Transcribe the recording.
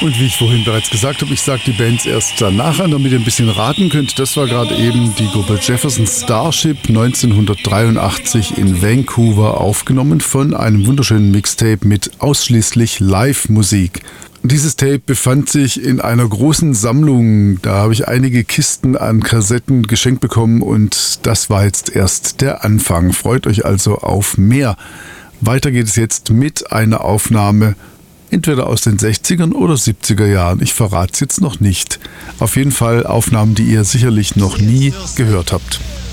Und wie ich vorhin bereits gesagt habe, ich sage die Bands erst danach an, damit ihr ein bisschen raten könnt. Das war gerade eben die Gruppe Jefferson Starship, 1983 in Vancouver aufgenommen von einem wunderschönen Mixtape mit ausschließlich Live-Musik. Dieses Tape befand sich in einer großen Sammlung. Da habe ich einige Kisten an Kassetten geschenkt bekommen und das war jetzt erst der Anfang. Freut euch also auf mehr. Weiter geht es jetzt mit einer Aufnahme entweder aus den 60ern oder 70er Jahren. Ich verrate es jetzt noch nicht. Auf jeden Fall Aufnahmen, die ihr sicherlich noch nie gehört habt.